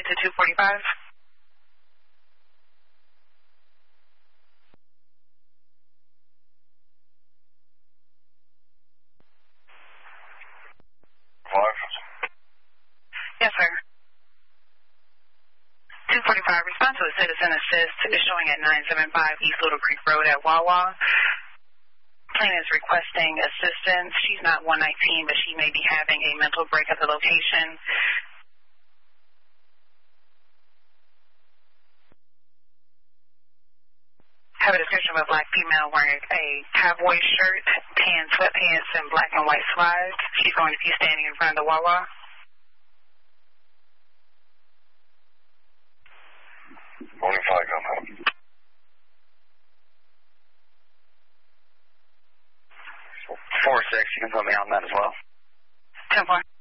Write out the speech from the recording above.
to 245. Yes, sir. 245, response to a citizen assist is showing at 975 East Little Creek Road at Wawa. Plaintiff is requesting assistance. She's not 119, but she may be having a mental break at the location. Have a description of a black female wearing a cowboy shirt, tan sweatpants, and black and white slides. She's going to be standing in front of the Wawa. 45, go ahead. 4-6, you can put me on that as well. 10-4.